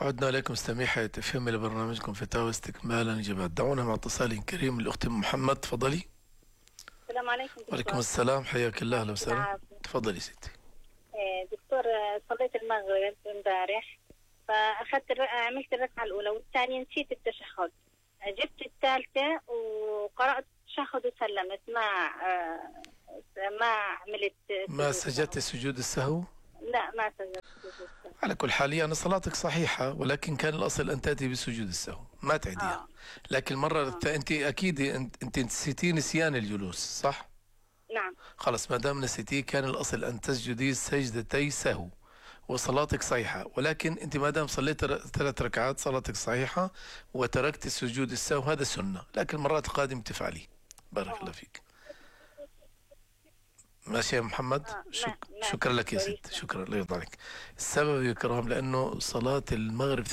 عدنا إليكم مستمعي حياة FM لبرنامجكم فتاوى استكمالا إجابات. دعونا مع اتصال كريم الأخت محمد. تفضلي. السلام عليكم دكتور. وعليكم السلام، حياك الله. أهلا وسهلا. تفضلي ستي. دكتور، صليت المغرب امبارح، عملت الركعة الأولى والثانية، نسيت التشهد. جبت الثالثة وقرأت التشهد وسلمت، ما عملت ما سجدت سجود السهو؟ لا، ما سجدت سجود السهو. على كل حال يعني صلاتك صحيحة، ولكن كان الأصل أن تأتي بسجود السهو، ما تعيديها. لكن مرة أنت أكيد أنت نسيتي نسيان الجلوس، صح؟ نعم. خلاص، ما دام نسيتي كان الأصل أن تسجدي سجدتي سهو وصلاتك صحيحة، ولكن أنت ما دام صليت 3 ركعات صلاتك صحيحة وتركت سجود السهو، هذا سنة، لكن المرات القادمة تفعلي. بارك الله فيك. ماشي يا محمد. شكرا لك يا ست، شكرا، الله يرضى عليك. السبب يا كرام لأنه صلاة المغرب